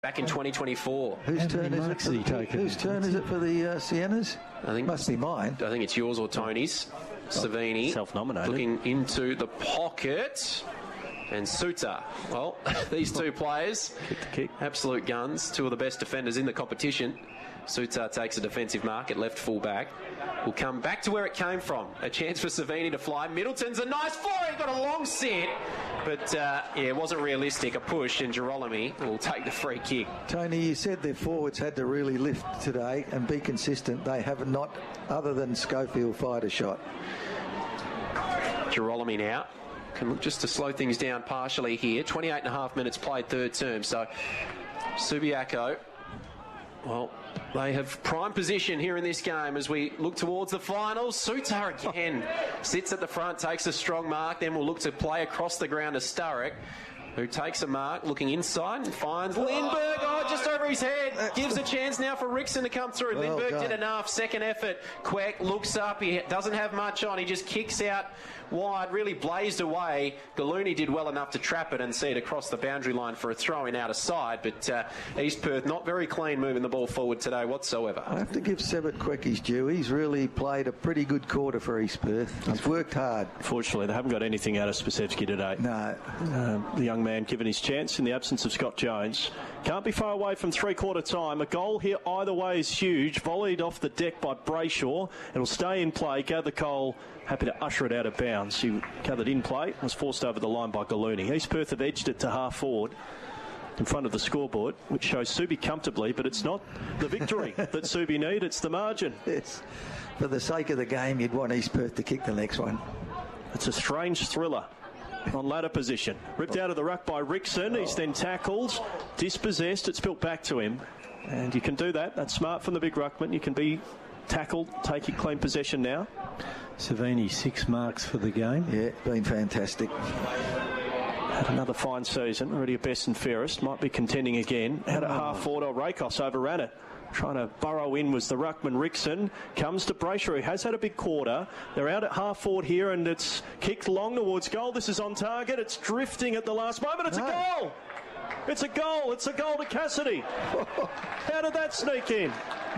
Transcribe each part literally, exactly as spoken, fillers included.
back in twenty twenty-four. Whose turn is it? For the, whose turn is it for the uh, Siennas? I think must be mine. I think it's yours or Tony's. Oh, Savini self-nominated, looking into the pocket, and Suter. Well, these two players, kick the kick. Absolute guns. Two of the best defenders in the competition. Suter takes a defensive mark at left full back. Will come back to where it came from. A chance for Savini to fly. Middleton's a nice fly. He got a long sit. But, uh, yeah, it wasn't realistic. A push, and Girolami will take the free kick. Tony, you said their forwards had to really lift today and be consistent. They have not, other than Schofield, fired a shot. Girolami now can look just to slow things down partially here. twenty-eight and a half minutes played third term. So, Subiaco, well, they have prime position here in this game as we look towards the finals. Suter again sits at the front, takes a strong mark, then we'll look to play across the ground to Sturrock, who takes a mark, looking inside and finds Lindbergh. Oh, just over his head. Gives a chance now for Rickson to come through. Well Lindbergh done. did enough. Second effort. Queck looks up. He doesn't have much on. He just kicks out wide, really blazed away. Gallooni did well enough to trap it and see it across the boundary line for a throw-in out of side, but uh, East Perth not very clean moving the ball forward today whatsoever. I have to give Sebert Queck his due. He's really played a pretty good quarter for East Perth. He's worked hard. Fortunately, they haven't got anything out of Spisevsky today. No. Uh, the young man given his chance in the absence of Scott Jones. Can't be far away from three-quarter time. A goal here either way is huge. Volleyed off the deck by Brayshaw. It'll stay in play. Gather Cole happy to usher it out of bounds. He gathered in play, was forced over the line by Gallooni. East Perth have edged it to half forward in front of the scoreboard, which shows Subi comfortably, but it's not the victory that Subi need, it's the margin. Yes. For the sake of the game, you'd want East Perth to kick the next one. It's a strange thriller on ladder position. Ripped out of the ruck by Rickson. He's then tackled, dispossessed. It's built back to him. And you can do that. That's smart from the big ruckman. You can be tackled, taking clean possession now. Savini, six marks for the game. Yeah, been fantastic. Had another fine season, already a best and fairest. Might be contending again. Had a half forward. Oh, Rakos overran it. Trying to burrow in was the ruckman Rickson. Comes to Brayshaw, who has had a big quarter. They're out at half forward here, and it's kicked long towards goal. This is on target. It's drifting at the last moment. It's no. a goal. It's a goal. It's a goal to Cassidy. How did that sneak in?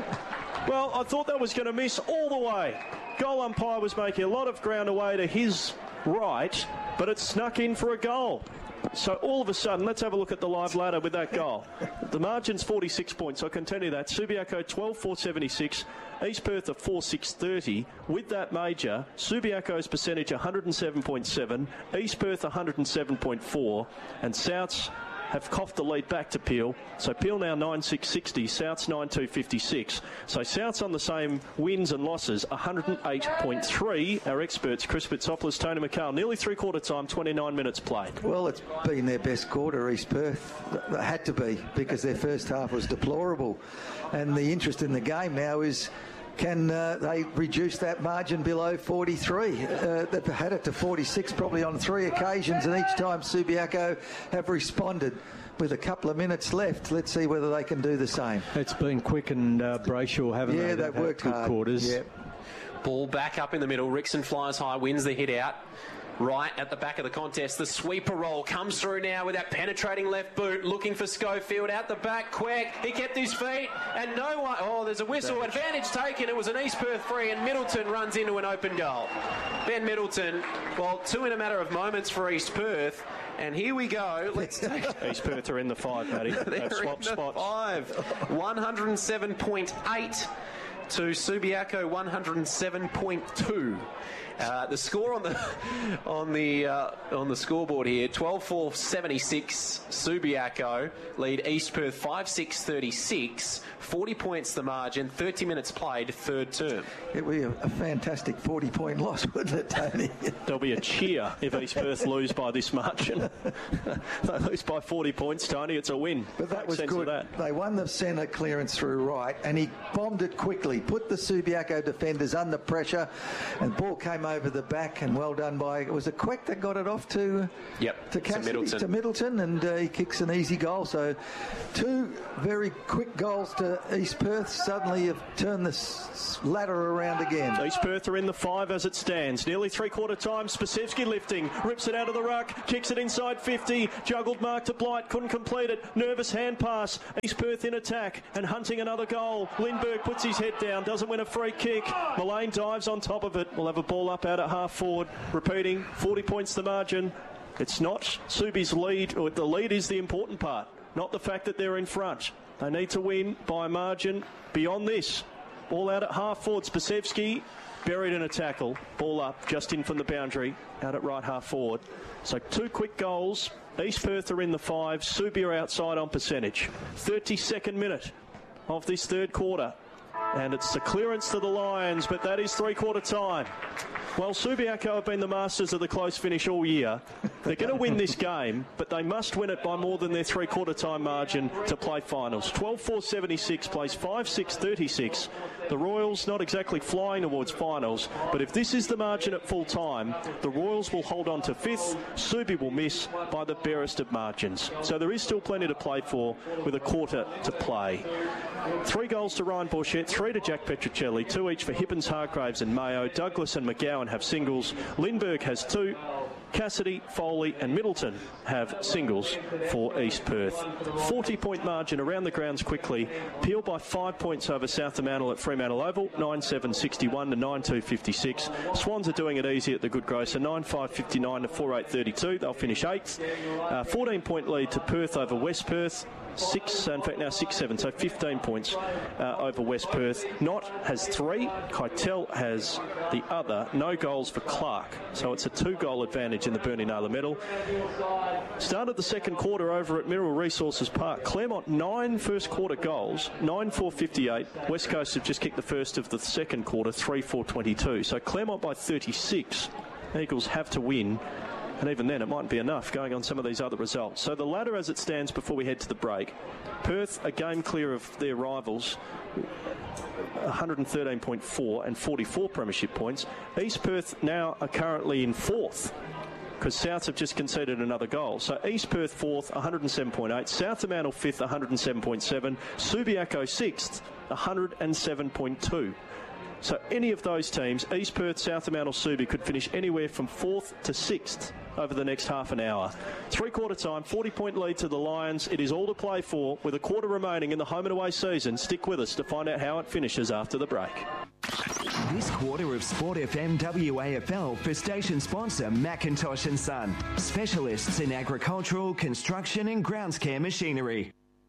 Well, I thought that was going to miss all the way. Goal umpire was making a lot of ground away to his right, but it snuck in for a goal. So all of a sudden, let's have a look at the live ladder with that goal. The margin's forty-six points, I can tell you that. Subiaco twelve four seventy-six, East Perth are four six thirty. With that major, Subiaco's percentage one hundred seven point seven, East Perth one hundred seven point four, and Souths have coughed the lead back to Peel. So Peel now nine six sixty, Souths nine two fifty-six. So Souths on the same wins and losses, one hundred eight point three. Our experts, Chris Bitsopoulos, Tony McCall, nearly three-quarter time, twenty-nine minutes played. Well, it's been their best quarter, East Perth. It had to be, because their first half was deplorable. And the interest in the game now is, can uh, they reduce that margin below forty-three? Uh, they've had it to forty-six probably on three occasions, and each time Subiaco have responded with a couple of minutes left. Let's see whether they can do the same. It's been quick, and uh, Brayshaw haven't yeah, they? they've worked good hard. quarters. Yeah. Ball back up in the middle. Rickson flies high, wins the hit out. Right at the back of the contest, the sweeper roll comes through now with that penetrating left boot, looking for Schofield out the back. Queck, he kept his feet, and no one. Oh, there's a whistle. Advantage taken. It was an East Perth free, and Middleton runs into an open goal. Ben Middleton, well, two in a matter of moments for East Perth, and here we go. Let's take. East Perth are in the five, Matty. They've swapped spots. Five, one hundred seven point eight to Subiaco, one hundred seven point two. Uh, the score on the on the uh, on the scoreboard here: twelve four seventy-six. Subiaco lead East Perth five six thirty-six. Forty points the margin. Thirty minutes played. Third term. It would be a, a fantastic forty-point loss, wouldn't it, Tony? There'll be a cheer if East Perth lose by this margin. They lose by forty points, Tony. It's a win. But that Make was sense good. of that. They won the centre clearance through right, and he bombed it quickly. put the Subiaco defenders under pressure, and the ball came over the back, and well done by, it was a Queck that got it off to, yep, to Cassidy, to Middleton. to Middleton, and uh, he kicks an easy goal. So two very quick goals to East Perth suddenly have turned this ladder around again. East Perth are in the five as it stands. Nearly three-quarter time. Spasevsky lifting, rips it out of the ruck, kicks it inside fifty, juggled mark to Blight, couldn't complete it. Nervous hand pass. East Perth in attack and hunting another goal. Lindbergh puts his head down, doesn't win a free kick. Mullane dives on top of it. We'll have a ball up out at half forward. Repeating, forty points the margin. It's not Subi's lead, or the lead is the important part, not the fact that they're in front. They need to win by a margin beyond this. Ball out at half forward. Spasevsky buried in a tackle. Ball up, just in from the boundary, out at right half forward. So two quick goals. East Perth are in the five. Subi are outside on percentage. thirty-second minute of this third quarter. And it's a clearance to the Lions, but that is three-quarter time. Well, Subiaco have been the masters of the close finish all year. They're going to win this game, but they must win it by more than their three-quarter time margin to play finals. twelve four seventy-six plays five six thirty-six. The Royals not exactly flying towards finals, but if this is the margin at full time, the Royals will hold on to fifth. Subi will miss by the barest of margins. So there is still plenty to play for with a quarter to play. Three goals to Ryan Borchett, three to Jack Petrocelli, two each for Hibbins, Hargraves and Mayo. Douglas and McGowan have singles. Lindbergh has two. Cassidy, Foley and Middleton have singles for East Perth. forty-point margin around the grounds quickly. Peel by five points over Southampton at Fremantle Oval, nine seven sixty-one to nine two fifty-six. Swans are doing it easy at the Good Grocer, nine five fifty-nine to four eight thirty-two. They'll finish eighth. Uh, fourteen-point lead to Perth over West Perth. Six, in fact now six seven, so fifteen points uh, over West Perth. Knott has three, Keitel has the other. No goals for Clark, so it's a two-goal advantage in the Bernie Naylor medal. Started the second quarter over at Mineral Resources Park. Claremont nine first quarter goals, nine four fifty-eight. West Coast have just kicked the first of the second quarter, three four twenty-two. So Claremont by thirty-six. Eagles have to win. And even then, it mightn't be enough going on some of these other results. So the ladder as it stands before we head to the break. Perth, a game clear of their rivals, one thirteen point four and forty-four premiership points. East Perth now are currently in fourth, because Souths have just conceded another goal. So East Perth fourth, one oh seven point eight. Southampton fifth, one oh seven point seven. Subiaco sixth, one oh seven point two. So any of those teams, East Perth, Southampton or Subi, could finish anywhere from fourth to sixth over the next half an hour. Three-quarter time, forty-point lead to the Lions. It is all to play for with a quarter remaining in the home and away season. Stick with us to find out how it finishes after the break. This quarter of Sport F M W A F L for station sponsor Macintosh and Son, specialists in agricultural, construction and grounds care machinery.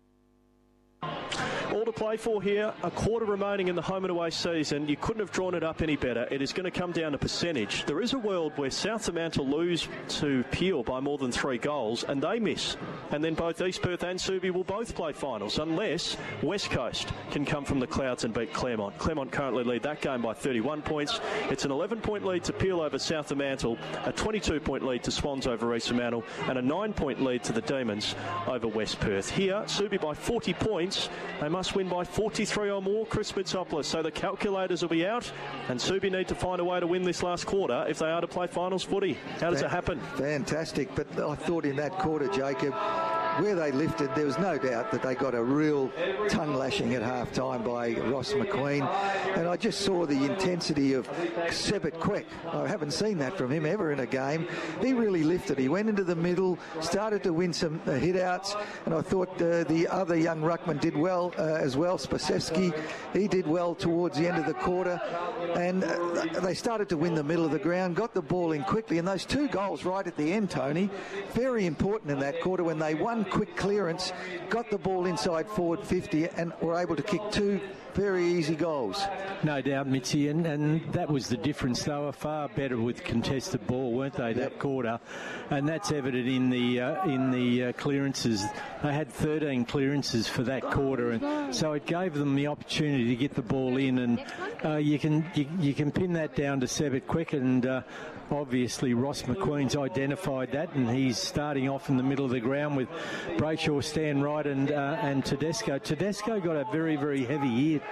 All to play for here, a quarter remaining in the home and away season. You couldn't have drawn it up any better. It is going to come down to percentage. There is a world where Southampton lose to Peel by more than three goals and they miss. And then both East Perth and Subi will both play finals unless West Coast can come from the clouds and beat Claremont. Claremont currently lead that game by thirty-one points. It's an eleven-point lead to Peel over Southampton, a twenty-two-point lead to Swans over East Fremantle, and a nine-point lead to the Demons over West Perth. Here, Subi by forty points. They must win by forty-three or more, Chris Mitsopoulos. So the calculators will be out, and Subi need to find a way to win this last quarter if they are to play finals footy. How does it happen? Fantastic, but I thought in that quarter, Jacob, where they lifted, there was no doubt that they got a real tongue lashing at half time by Ross McQueen, and I just saw the intensity of Sebit Queck. I haven't seen that from him ever in a game. He really lifted. He went into the middle, started to win some uh, hit outs, and I thought uh, the other young ruckman did well uh, as well. Spasevsky, he did well towards the end of the quarter, and uh, they started to win the middle of the ground, got the ball in quickly, and those two goals right at the end, Tony, very important in that quarter when they won quick clearance, got the ball inside forward fifty and were able to kick two very easy goals. No doubt, Mitzi, and, and that was the difference. They were far better with contested ball, weren't they, that yep. quarter? And that's evident in the uh, in the uh, clearances. They had thirteen clearances for that quarter, and so it gave them the opportunity to get the ball in. And uh, you can you, you can pin that down to Sebit Queck, and uh, obviously Ross McQueen's identified that, and he's starting off in the middle of the ground with Brayshaw, Stan Wright and uh, and Tedesco. Tedesco got a very, very heavy hit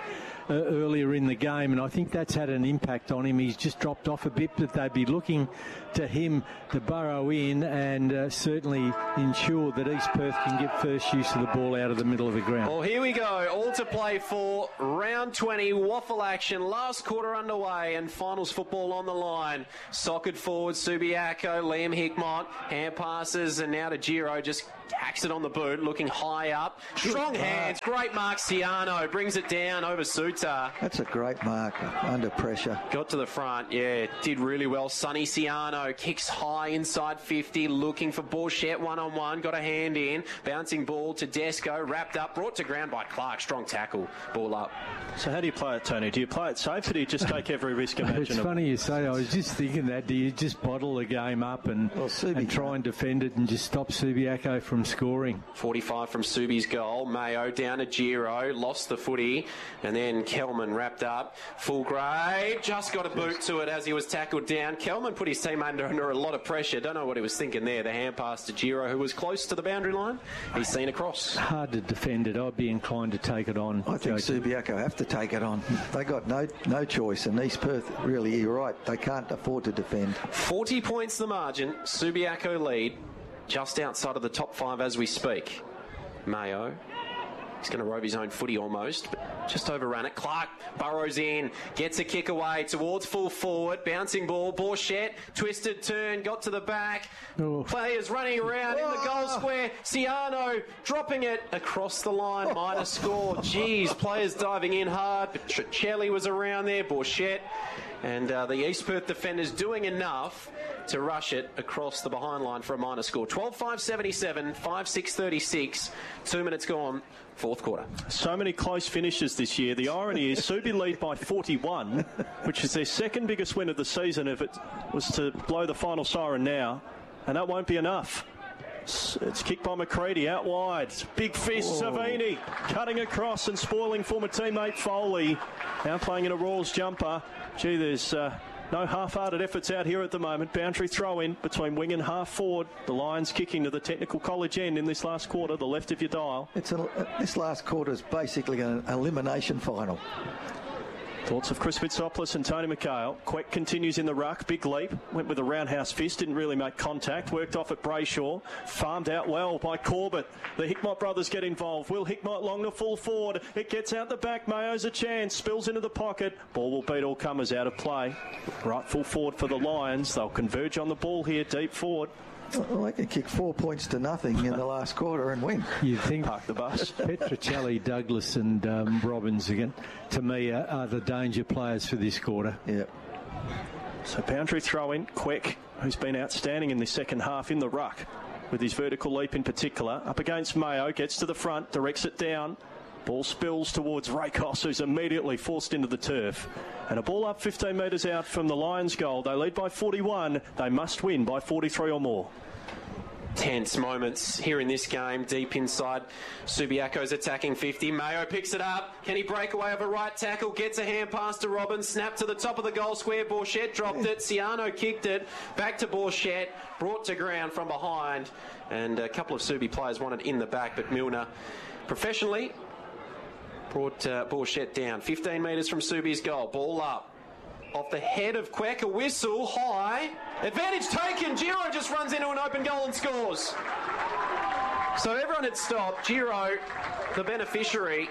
uh, earlier in the game, and I think that's had an impact on him. He's just dropped off a bit, but they'd be looking to him to burrow in and uh, certainly ensure that East Perth can get first use of the ball out of the middle of the ground. Well, here we go. All to play for round twenty, waffle action. Last quarter underway and finals football on the line. Socket forward, Subiaco, Liam Hickmott, hand passes, and now to Giro, just hacks it on the boot, looking high up. Strong hands, great mark. Ciano brings it down over Suter. That's a great mark under pressure. Got to the front, yeah, did really well. Sonny Ciano kicks high inside fifty, looking for Borchett one-on-one, got a hand in. Bouncing ball to Desco, wrapped up, brought to ground by Clark. Strong tackle, ball up. So how do you play it, Tony? Do you play it safe or do you just take every risk imaginable? It's funny you say. I was just thinking that. Do you just bottle the game up and, well, and try and defend it and just stop Subiaco from scoring? forty-five from Subi's goal. Mayo down to Giro, lost the footy, and then Kelman wrapped up. Full grade, just got a boot to it as he was tackled down. Kelman put his team under, under a lot of pressure. Don't know what he was thinking there. The hand pass to Giro, who was close to the boundary line. He's seen across. Hard to defend it. I'd be inclined to take it on. I think Joking. Subiaco have to take it on. They got no no choice, and East Perth, really, you're right, they can't afford to defend. forty points the margin. Subiaco lead, just outside of the top five as we speak. Mayo, he's going to rove his own footy almost, but just overrun it. Clark burrows in, gets a kick away towards full forward, bouncing ball. Borchett, twisted turn, got to the back. Oh. Players running around in the goal square. Ciano dropping it across the line, minor score. Jeez, players diving in hard, but Tricelli was around there. Borchett and uh, the East Perth defenders doing enough to rush it across the behind line for a minor score. twelve five seventy-seven, five six thirty-six, two minutes gone, fourth quarter. So many close finishes this year. The irony is Subi lead by forty-one, which is their second biggest win of the season if it was to blow the final siren now, and that won't be enough. It's kicked by McCready out wide. Big fist, Savini cutting across and spoiling former teammate Foley. Now playing in a Royals jumper. Gee, there's uh, no half-hearted efforts out here at the moment. Boundary throw in between wing and half forward. The Lions kicking to the technical college end in this last quarter, the left of your dial. It's a, this last quarter is basically an elimination final. Thoughts of Chris Fitsopoulos and Tony McHale. Queck continues in the ruck. Big leap. Went with a roundhouse fist. Didn't really make contact. Worked off at Brayshaw. Farmed out well by Corbett. The Hickmott brothers get involved. Will Hickmott long to full forward. It gets out the back. Mayo's a chance. Spills into the pocket. Ball will beat all comers out of play. Right full forward for the Lions. They'll converge on the ball here. Deep forward. Well, they can kick four points to nothing in the last quarter and win. You think Park the bus. Petrocelli, Douglas and um, Robbins, again, to me, are, are the danger players for this quarter. Yeah. So boundary throw in. Queck, who's been outstanding in the second half in the ruck, with his vertical leap in particular. Up against Mayo, gets to the front, directs it down. Ball spills towards Rakos, who's immediately forced into the turf. And a ball up fifteen metres out from the Lions' goal. They lead by forty-one. They must win by forty-three or more. Tense moments here in this game, deep inside. Subiaco's attacking fifty. Mayo picks it up. Can he break away of a right tackle? Gets a hand pass to Robbins. Snap to the top of the goal square. Borchett dropped it. Ciano kicked it. Back to Borchett. Brought to ground from behind. And a couple of Subi players wanted in the back, but Milner professionally brought uh, Borchett down. fifteen metres from Subi's goal. Ball up. Off the head of Queck, a whistle, high. Advantage taken. Giro just runs into an open goal and scores. So everyone had stopped. Giro, the beneficiary,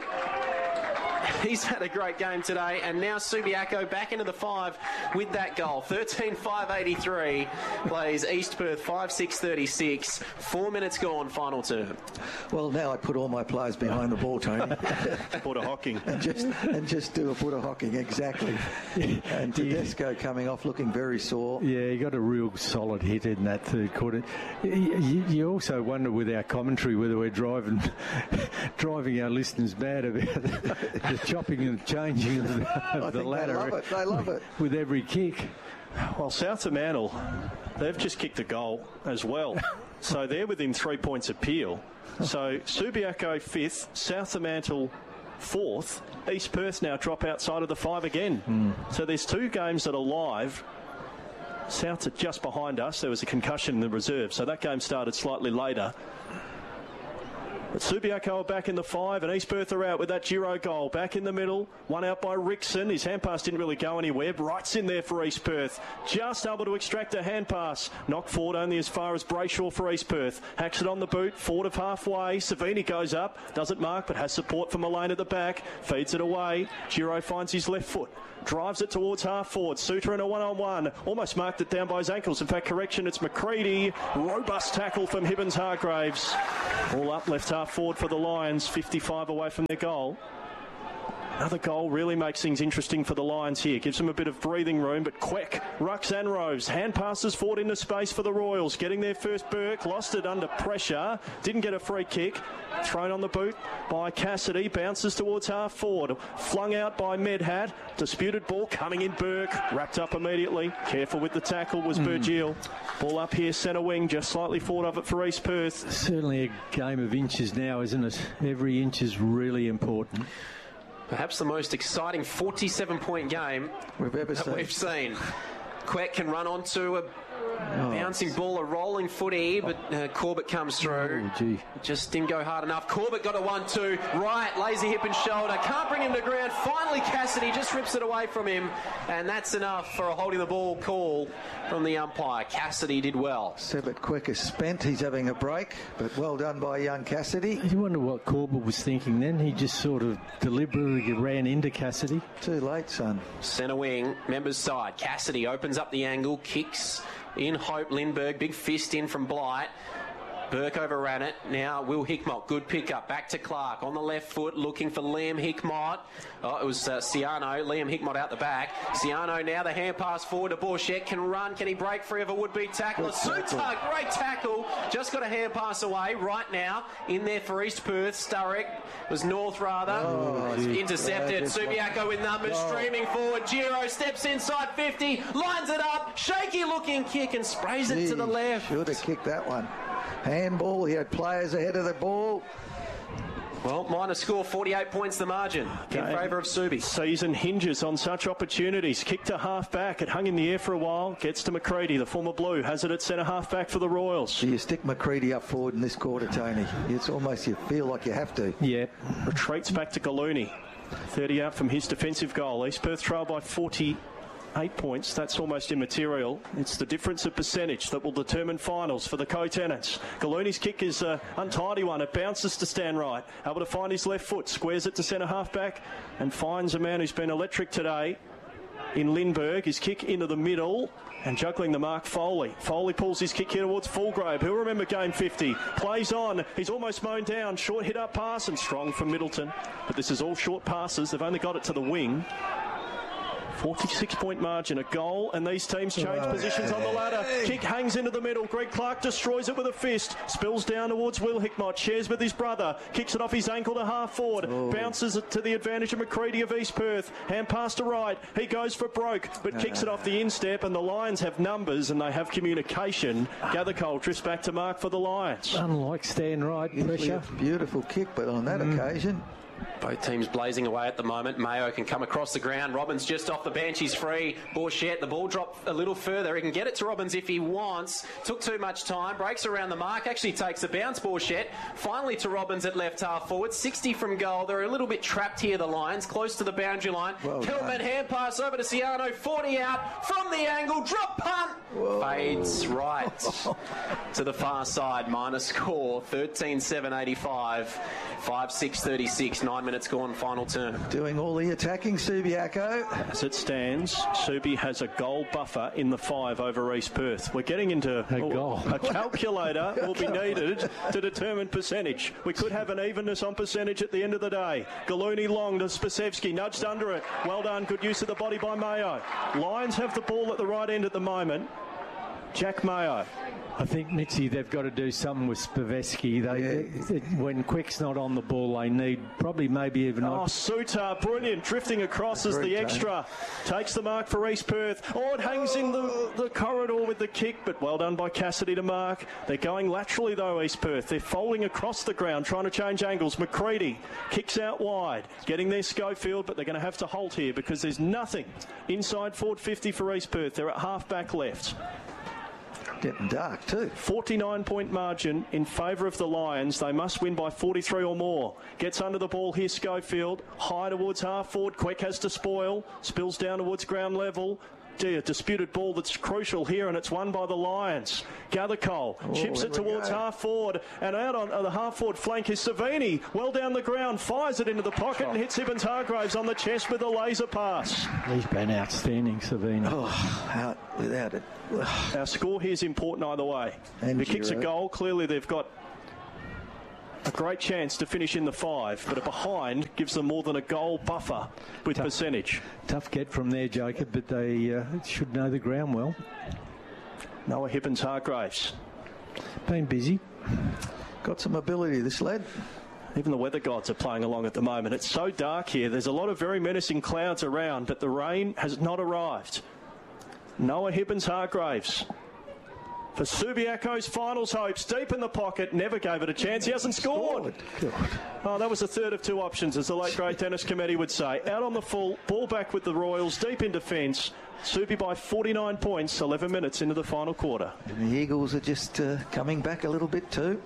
he's had a great game today. And now Subiaco back into the five with that goal. thirteen five eighty-three plays East Perth five six thirty-six. Four minutes gone, final term. Well, now I put all my players behind the ball, Tony. Border hocking. and just and just do a Buddha hocking, exactly. And Tedesco coming off looking very sore. Yeah, he got a real solid hit in that third quarter. You, you also wonder with our commentary whether we're driving driving our listeners mad about the chopping and changing of the, of I the think ladder. they love it. They love it. With every kick. Well, South Fremantle, they've just kicked a goal as well. So they're within three points of Peel. So Subiaco fifth, South Fremantle fourth. East Perth now drop outside of the five again. Mm. So there's two games that are live. South's are just behind us. There was a concussion in the reserve, so that game started slightly later. But Subiaco are back in the five, and East Perth are out with that Giro goal. Back in the middle, one out by Rickson. His hand pass didn't really go anywhere. Wright's in there for East Perth. Just able to extract a hand pass. Knock forward only as far as Brayshaw for East Perth. Hacks it on the boot, forward of halfway. Savini goes up, doesn't mark, but has support from Mullane at the back. Feeds it away. Giro finds his left foot. Drives it towards half forward. Suter in a one-on-one. Almost marked it down by his ankles. In fact, correction, it's McCready. Robust tackle from Hibbins Hargraves. All up left half forward for the Lions. fifty-five away from their goal. Another goal really makes things interesting for the Lions here. Gives them a bit of breathing room, but Queck, Rux and Rose. Hand passes forward into space for the Royals. Getting their first Burke. Lost it under pressure. Didn't get a free kick. Thrown on the boot by Cassidy. Bounces towards half forward. Flung out by Medhat. Disputed ball coming in Burke. Wrapped up immediately. Careful with the tackle was mm. Burgeel. Ball up here, centre wing, just slightly forward of it for East Perth. Certainly a game of inches now, isn't it? Every inch is really important. Perhaps the most exciting forty-seven point game we've ever that seen. we've seen. Queck can run onto a oh. bouncing ball, a rolling footy, but uh, Corbett comes through. Oh, gee. Just didn't go hard enough. Corbett got a one two. Right, lazy hip and shoulder. Can't bring him to ground. Finally, Cassidy just rips it away from him. And that's enough for a holding the ball call from the umpire. Cassidy did well. Sebert Queck is spent. He's having a break, but well done by young Cassidy. You wonder what Corbett was thinking then. He just sort of deliberately ran into Cassidy. Too late, son. Centre wing, members side. Cassidy opens up the angle, kicks in hope. Lindbergh, big fist in from Blight. Burke overran it. Now Will Hickmott, good pickup. Back to Clark on the left foot, looking for Liam Hickmott. Oh, it was uh, Ciano. Liam Hickmott out the back. Ciano now the hand pass forward to Borchett. Can run. Can he break free of a would-be tackler? Suter, great tackle. Just got a hand pass away right now. In there for East Perth. Sturrock was North rather. Oh, intercepted. Subiaco with numbers oh. streaming forward. Giro steps inside fifty. Lines it up. Shaky looking kick and sprays Gee, it to the left. Should have kicked that one. Handball, he had players ahead of the ball. Well, minor score, forty-eight points the margin in favour of Subi. Season hinges on such opportunities. Kick to half-back. It hung in the air for a while. Gets to McCready, the former Blue. Has it at centre half-back for the Royals. Do you stick McCready up forward in this quarter, Tony? It's almost you feel like you have to. Yeah. Retreats back to Gallooni. thirty out from his defensive goal. East Perth trail by forty. Eight points, that's almost immaterial. It's the difference of percentage that will determine finals for the co-tenants. Gallooni's kick is an untidy one. It bounces to Stan Wright. Able to find his left foot, squares it to centre half-back and finds a man who's been electric today in Lindbergh. His kick into the middle and juggling the mark, Foley. Foley pulls his kick here towards Fulgrave. Who'll remember game fifty? Plays on. He's almost mown down. Short hit-up pass and strong from Middleton. But this is all short passes. They've only got it to the wing. forty-six point margin, a goal, and these teams change oh, positions on the ladder. Kick hangs into the middle. Greg Clark destroys it with a fist. Spills down towards Will Hickmott. Shares with his brother. Kicks it off his ankle to half forward. Oh. Bounces it to the advantage of McCready of East Perth. Hand pass to Wright. He goes for broke, but kicks it off the instep, and the Lions have numbers and they have communication. Gathercole drifts back to mark for the Lions. Unlike Stan Wright, pressure. Beautiful kick, but on that mm. occasion... Both teams blazing away at the moment. Mayo can come across the ground. Robbins just off the bench. He's free. Borchett, the ball dropped a little further. He can get it to Robbins if he wants. Took too much time. Breaks around the mark. Actually takes a bounce, Borchett. Finally to Robbins at left half forward. sixty from goal. They're a little bit trapped here, the Lions. Close to the boundary line. Well Kelman hand pass over to Ciano. forty out from the angle. Drop punt. Whoa. Fades right to the far side. Minus score. thirteen seven eighty-five. five six thirty-six. Nine minutes gone, final term. Doing all the attacking, Subiaco. As it stands, Subi has a goal buffer in the five over East Perth. We're getting into a, oh, goal. a calculator will be needed to determine percentage. We could have an evenness on percentage at the end of the day. Gallooni long to Spasevsky, nudged under it. Well done, good use of the body by Mayo. Lions have the ball at the right end at the moment. Jack Mayo. I think, Mitzi, they've got to do something with Spavesky. They, yeah. they, when Quick's not on the ball, they need probably maybe even... Oh, Suter, brilliant, drifting across as the extra. Takes the mark for East Perth. Oh, it hangs in the, the corridor with the kick, but well done by Cassidy to mark. They're going laterally, though, East Perth. They're folding across the ground, trying to change angles. McCready kicks out wide, getting their Schofield, but they're going to have to halt here because there's nothing inside forward fifty for East Perth. They're at half-back left. getting dark too. forty-nine point margin in favour of the Lions. They must win by forty-three or more. Gets under the ball here, Schofield. High towards half forward. Queck has to spoil. Spills down towards ground level. Gee, a disputed ball that's crucial here, and it's won by the Lions. Gathercole oh, chips it towards half forward, and out on, on the half forward flank is Savini. Well down the ground, fires it into the pocket oh. and hits Hibbins Hargraves on the chest with a laser pass. He's been outstanding, Savini. Oh, out without it. Our score here is important either way. And if he kicks a goal, clearly they've got a great chance to finish in the five, but a behind gives them more than a goal buffer with tough, percentage. Tough get from there, Jacob, but they uh, should know the ground well. Noah Hibbins Hargraves. Been busy. Got some ability, this lad. Even the weather gods are playing along at the moment. It's so dark here. There's a lot of very menacing clouds around, but the rain has not arrived. Noah Hibbins Hargraves. For Subiaco's finals hopes, deep in the pocket, never gave it a chance. He hasn't scored. Oh, that was the third of two options, as the late great Dennis Cometti would say. Out on the full, ball back with the Royals, deep in defence. Subi by forty-nine points, eleven minutes into the final quarter. And the Eagles are just uh, coming back a little bit too.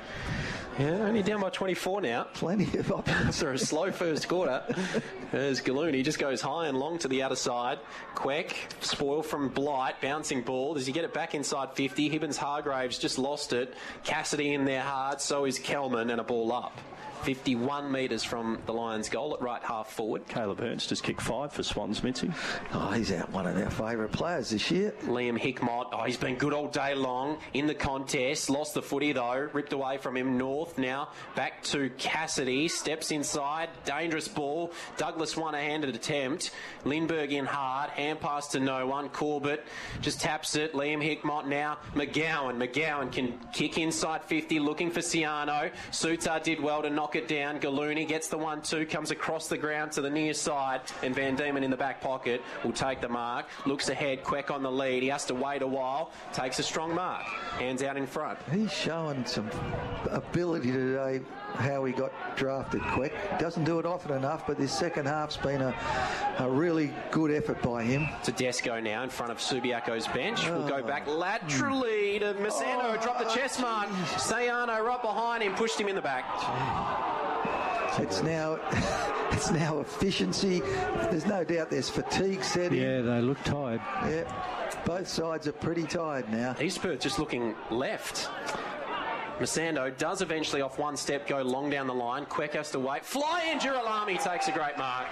Yeah, only down by twenty-four now. Plenty of options. After a slow first quarter. There's Galloon. Just goes high and long to the outer side. Queck, spoil from Blight, bouncing ball. Does he get it back inside fifty? Hibbins Hargraves just lost it. Cassidy in there hard, so is Kelman, and a ball up. fifty-one metres from the Lions' goal at right half forward. Caleb Ernst just kicked five for Swans, Mitzi. Oh, he's out one of our favourite players this year. Liam Hickmott, oh, he's been good all day long in the contest. Lost the footy, though. Ripped away from him. North now back to Cassidy. Steps inside. Dangerous ball. Douglas one-handed attempt. Lindbergh in hard. Hand pass to no one. Corbett just taps it. Liam Hickmott now. McGowan. McGowan can kick inside fifty, looking for Ciano. Sutar did well to knock it down. Galloon gets the one two, comes across the ground to the near side, and Van Diemen in the back pocket will take the mark. Looks ahead, Queck on the lead. He has to wait a while. Takes a strong mark. Hands out in front. He's showing some ability today, how he got drafted, Queck. Doesn't do it often enough, but this second half's been a, a really good effort by him. Tedesco now in front of Subiaco's bench. Oh. We'll go back laterally to Masano. Oh, drop the chest mark. Sayano right behind him, pushed him in the back. It's now, it's now efficiency. There's no doubt there's fatigue setting. Yeah, they look tired. Yeah, both sides are pretty tired now. East Perth just looking left. Masando does eventually off one step go long down the line. Queck has to wait. Fly in, Girolami takes a great mark.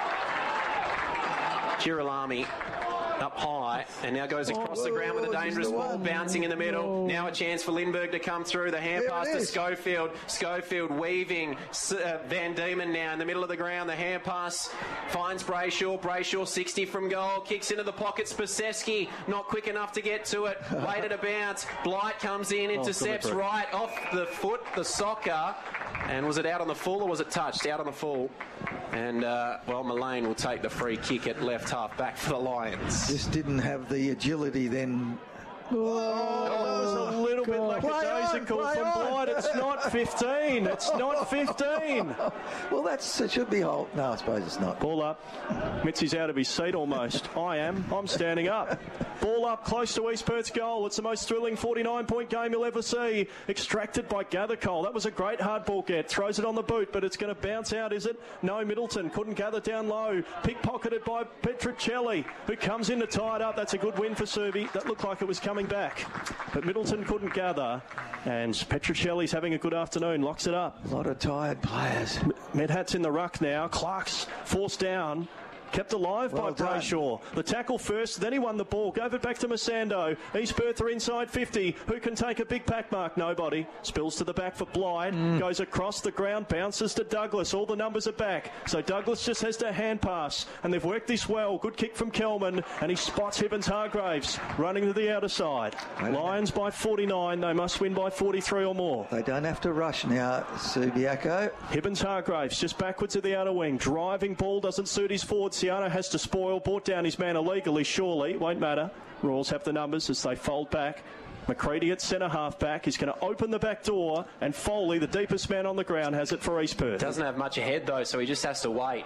Girolami up high and now goes across oh, the ground with a dangerous ball bouncing in the middle. Oh. Now a chance for Lindbergh to come through. The hand there pass to Schofield. Schofield weaving. Uh, Van Diemen now in the middle of the ground. The hand pass finds Brayshaw. Brayshaw sixty from goal. Kicks into the pocket. Spaseski not quick enough to get to it. Waited a bounce. Blight comes in, intercepts oh, right off the foot. The soccer. And was it out on the full or was it touched? Out on the full. And, uh, well, Mullane will take the free kick at left half back for the Lions. Just didn't have the agility then. Oh, oh, it was a little God. bit lackadaisical from Blight. It's not fifteen. It's not fifteen. Well, that's it should be hold. No, I suppose it's not. Ball up. Mitzi's out of his seat almost. I am. I'm standing up. Ball up close to East Perth's goal. It's the most thrilling forty-nine point game you'll ever see. Extracted by Gathercole. That was a great hard ball get. Throws it on the boot, but it's going to bounce out, is it? No, Middleton couldn't gather down low. Pickpocketed by Petruccelli, who comes in to tie it up. That's a good win for Subi. That looked like it was coming back, but Middleton couldn't gather, and Petruccelli's having a good afternoon. Locks it up. A lot of tired players. Medhat's in the ruck now. Clark's forced down. Kept alive well by Brayshaw. The tackle first, then he won the ball. Gave it back to Masando. East Perth are inside fifty. Who can take a big pack mark? Nobody. Spills to the back for Blight. Mm. Goes across the ground, bounces to Douglas. All the numbers are back. So Douglas just has to hand pass. And they've worked this well. Good kick from Kelman. And he spots Hibbins Hargraves running to the outer side. Lions by forty-nine. They must win by forty-three or more. They don't have to rush now, Subiaco. Hibbins Hargraves just backwards to the outer wing. Driving ball doesn't suit his forward. Ciano has to spoil, brought down his man illegally, surely. Won't matter. Royals have the numbers as they fold back. McCready at centre half back. He's going to open the back door, and Foley, the deepest man on the ground, has it for East Perth. Doesn't have much ahead though, so he just has to wait.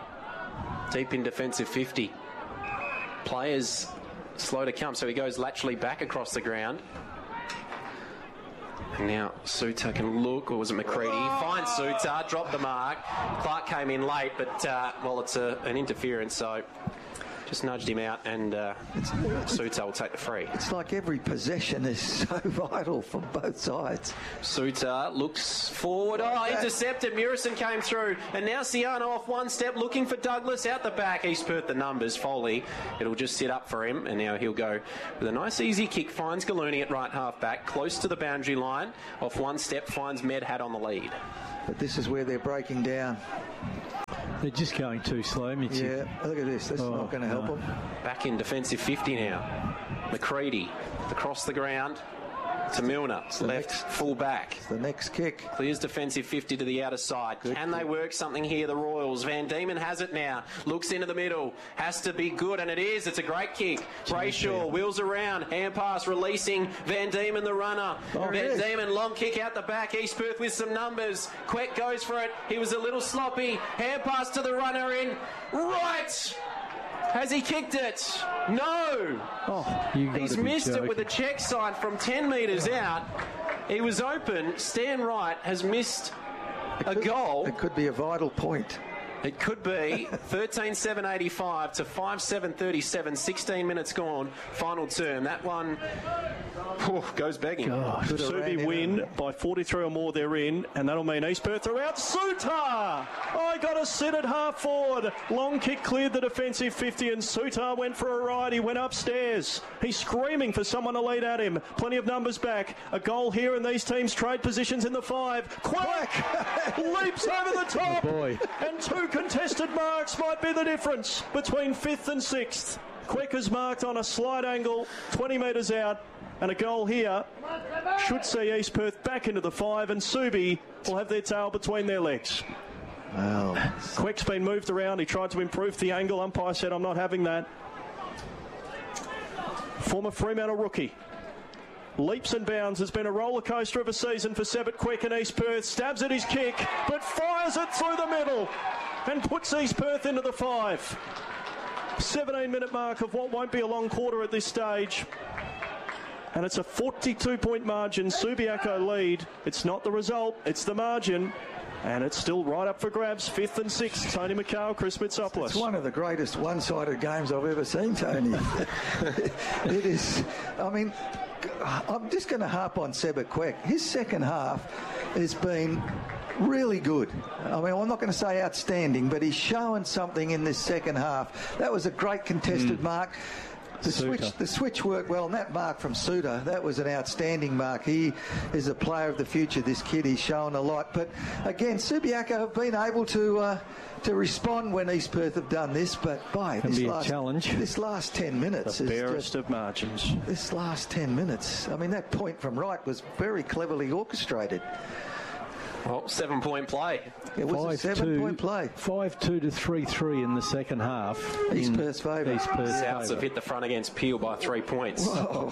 Deep in defensive fifty. Players slow to come, so he goes laterally back across the ground. And now Suter can look, or was it McCready? Oh. Finds Suter, dropped the mark. Clark came in late, but, uh, well, it's a, an interference, so just nudged him out, and uh, Suter will take the free. It's like every possession is so vital from both sides. Suter looks forward. Oh, intercepted. Murison came through. And now Siano off one step, looking for Douglas out the back. East Perth the numbers. Foley, it'll just sit up for him. And now he'll go with a nice easy kick. Finds Gallooni at right half back, close to the boundary line. Off one step, finds Medhat on the lead. But this is where they're breaking down. They're just going too slow, Mitchell. Yeah, look at this. That's oh, not going to help no. them. Back in defensive fifty now. McCready across the ground to Milner. Left next, full back. The next kick. Clears defensive fifty to the outer side. Good Can kick. They work something here, the Royals? Van Diemen has it now. Looks into the middle. Has to be good, and it is. It's a great kick. Brayshaw wheels around. Hand pass releasing Van Diemen, the runner. Oh, Van Diemen, long kick out the back. East Perth with some numbers. Queck goes for it. He was a little sloppy. Hand pass to the runner in. Right! Has he kicked it? No. Oh, He's missed joking. it with a check sign from ten metres out. He was open. Stan Wright has missed it a could, goal. It could be a vital point. It could be. thirteen seven eighty-five to five seven thirty-seven. sixteen minutes gone. Final term. That one oh, goes begging. Subi win by forty-three or more. They're in, and that'll mean East Perth are out. Suter! I got to sit at half forward. Long kick cleared the defensive fifty, and Suter went for a ride. He went upstairs. He's screaming for someone to lead at him. Plenty of numbers back. A goal here, and these teams trade positions in the five. Quack! Leaps over the top. Oh boy. And two contested marks might be the difference between fifth and sixth. Queck is marked on a slight angle, twenty metres out, and a goal here should see East Perth back into the five, and Subi will have their tail between their legs. Wow. Queck's been moved around. He tried to improve the angle. Umpire said, I'm not having that. Former Fremantle rookie. Leaps and bounds. Has been a roller coaster of a season for Sebatt Queck and East Perth. Stabs at his kick, but fires it through the middle and puts East Perth into the five. seventeen minute mark of what won't be a long quarter at this stage. And it's a forty-two point margin. Subiaco lead. It's not the result, it's the margin. And it's still right up for grabs, fifth and sixth. Tony McHale, Chris Mitsopoulos. It's one of the greatest one-sided games I've ever seen, Tony. It is. I mean, I'm just going to harp on Sebatt Queck. His second half has been really good. I mean, I'm not going to say outstanding, but he's shown something in this second half. That was a great contested mm. mark. The switch, the switch worked well, and that mark from Suter, that was an outstanding mark. He is a player of the future, this kid. He's shown a lot. But again, Subiaco have been able to uh, to respond when East Perth have done this, but by Can this be last, a challenge. this last ten minutes the is barest just, of margins. This last ten minutes, I mean, that point from Wright was very cleverly orchestrated. Well, seven-point play. It was five, a seven-point two, play. five two to three three in the second half. East Perth's favour. East Perth's Souths have hit the front against Peel by three points.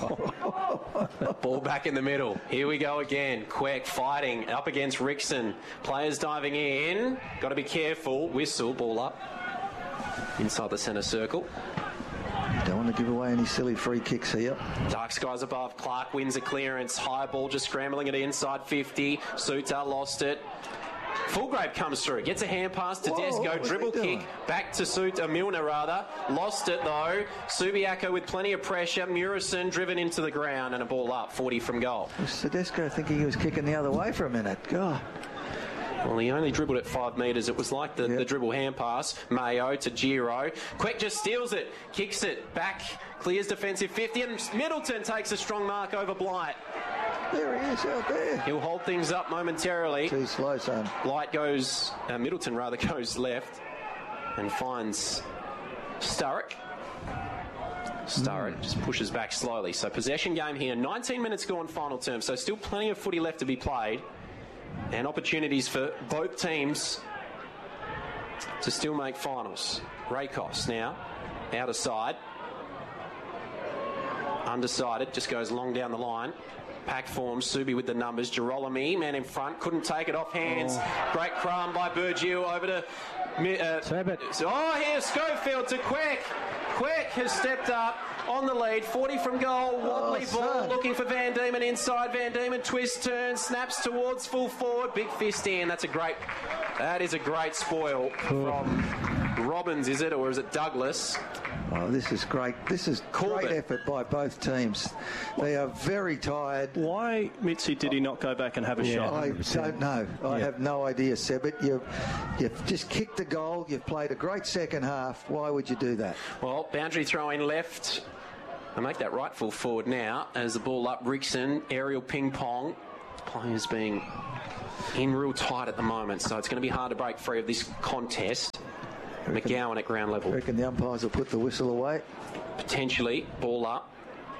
Ball back in the middle. Here we go again. Queck fighting up against Rickson. Players diving in. Got to be careful. Whistle, ball up. Inside the centre circle. Don't want to give away any silly free kicks here. Dark skies above. Clark wins a clearance. High ball just scrambling it inside fifty. Suter lost it. Fulgrave comes through. Gets a hand pass to Whoa, Desco. Dribble kick back to Suter. Milner rather. Lost it though. Subiaco with plenty of pressure. Murison driven into the ground and a ball up. forty from goal. Tedesco thinking he was kicking the other way for a minute. God. Well, he only dribbled at five metres. It was like the, yep. the dribble hand pass. Mayo to Giro. Queck just steals it, kicks it back, clears defensive fifty, and Middleton takes a strong mark over Blight. There he is out there. He'll hold things up momentarily. Too slow, son. Blight goes, uh, Middleton rather goes left and finds Sturrock. Sturrock mm. just pushes back slowly. So possession game here. nineteen minutes gone final term. So still plenty of footy left to be played. And opportunities for both teams to still make finals. Rakos now, outer side. undecided, just goes long down the line. Pack form, Subi with the numbers. Girolami, man in front, couldn't take it off hands. Oh. Great crumb by Burgio over to... Uh, oh, here's Schofield to Quick. Quick has stepped up on the lead. forty from goal. Wobbly oh, ball son. Looking for Van Diemen inside. Van Diemen twist turn, snaps towards full forward. Big fist in. That's a great... That is a great spoil oh. from Robbins, is it? Or is it Douglas? Oh, this is great. This is Corbett. Great effort by both teams. They are very tired. Why, Mitzi, did he not go back and have a yeah, shot? I don't know. I yeah. have no idea, Sebbit. You've, you've just kicked a goal. You've played a great second half. Why would you do that? Well, boundary throw in left. I make that right full forward now as the ball up. Rickson, aerial ping pong. Players being in real tight at the moment, so it's going to be hard to break free of this contest. McGowan at ground level. I reckon the umpires will put the whistle away. Potentially. Ball up.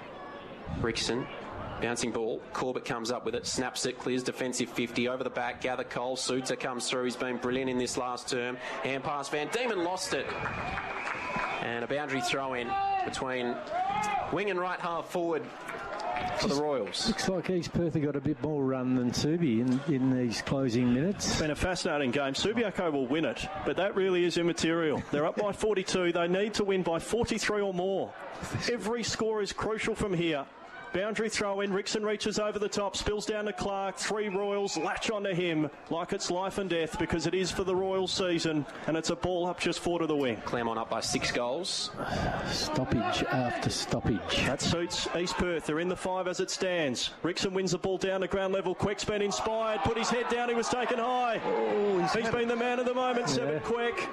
Rickson. Bouncing ball. Corbett comes up with it. Snaps it. Clears defensive fifty. Over the back. Gather Cole. Suter comes through. He's been brilliant in this last term. Hand pass. Van Diemen lost it. And a boundary throw in between wing and right half forward for the Royals. Looks like East Perth have got a bit more run than Subi in, in these closing minutes. It's been a fascinating game. Subiaco will win it, but that really is immaterial. They're up by forty-two. They need to win by forty-three or more. Every score is crucial from here. Boundary throw in. Rickson reaches over the top, spills down to Clark. Three Royals latch onto him like it's life and death because it is for the Royals season, and it's a ball up just four to the wing. Claremont up by six goals. Stoppage after stoppage. That suits East Perth. They're in the five as it stands. Rickson wins the ball down to ground level. Quick's been inspired. Put his head down. He was taken high. Oh, he's he's been the man of the moment. Yeah. Seven Quick.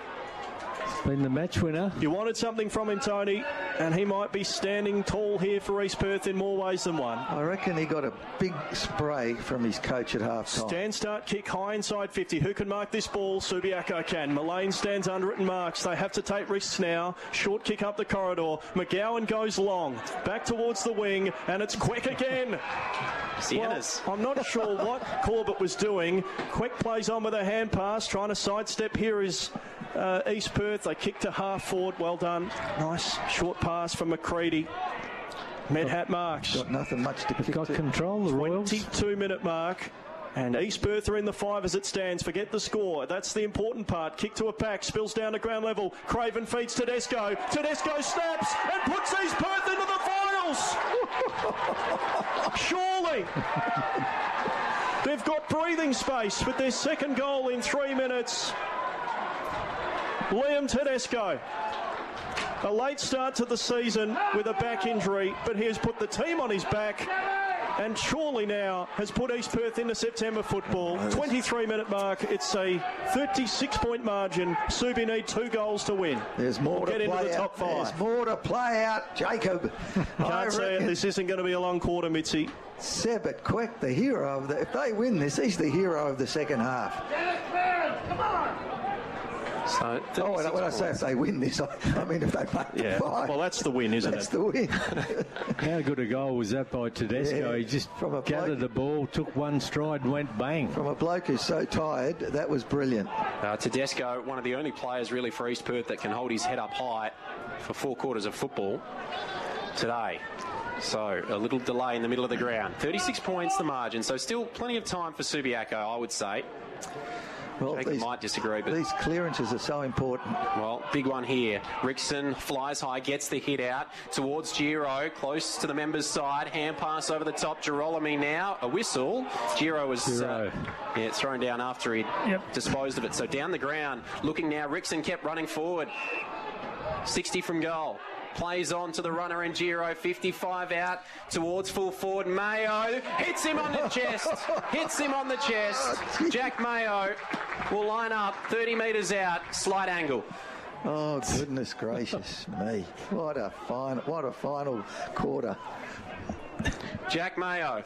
Been the match winner. You wanted something from him, Tony, and he might be standing tall here for East Perth in more ways than one. I reckon he got a big spray from his coach at half time. Stand start kick high inside fifty. Who can mark this ball? Subiaco can. Mullane stands under it and marks. They have to take risks now. Short kick up the corridor. McGowan goes long. Back towards the wing, and it's Quick again. Siennas. Well, I'm not sure what Corbett was doing. Quick plays on with a hand pass, trying to sidestep. Here is uh, East Perth. They kick to half forward. Well done. Nice short pass from McCready. Medhat marks. Got nothing much to kick Got to. control, the Royals. twenty-two minute mark. And East Perth are in the five as it stands. Forget the score. That's the important part. Kick to a pack. Spills down to ground level. Craven feeds Tedesco. Tedesco snaps and puts East Perth into the finals. Surely. They've got breathing space with their second goal in three minutes. Liam Tedesco. A late start to the season with a back injury, but he has put the team on his back and surely now has put East Perth into September football. twenty-three minute mark. It's a thirty-six point margin. Subi need two goals to win. There's more we'll to get play into the out. top five. There's more to play out, Jacob. Can't see it. This isn't going to be a long quarter, Mitzi. Sebbit Quick, the hero of the... If they win this, he's the hero of the second half. Come on. So, oh, when, when I say if they win this, I, I mean if they make yeah. the five. Well, that's the win, isn't that's it? That's the win. How good a goal was that by Tedesco? Yeah, he just from a gathered bloke, the ball, took one stride and went bang. From a bloke who's so tired, that was brilliant. Uh, Tedesco, one of the only players really for East Perth that can hold his head up high for four quarters of football today. So, a little delay in the middle of the ground. thirty-six points the margin, so still plenty of time for Subiaco, I would say. Well, Jacob these, might disagree, but these clearances are so important. Well, big one here. Rickson flies high, gets the hit out towards Giro, close to the members' side. Hand pass over the top. Girolami now. A whistle. Giro was Giro. Uh, yeah, thrown down after he yep. disposed of it. So down the ground, looking now. Rickson kept running forward. sixty from goal. Plays on to the runner in Giro, fifty-five out towards full forward. Mayo hits him on the chest. Hits him on the chest. Jack Mayo will line up thirty metres out, slight angle. Oh, goodness gracious me. What a fine, what a final quarter. Jack Mayo.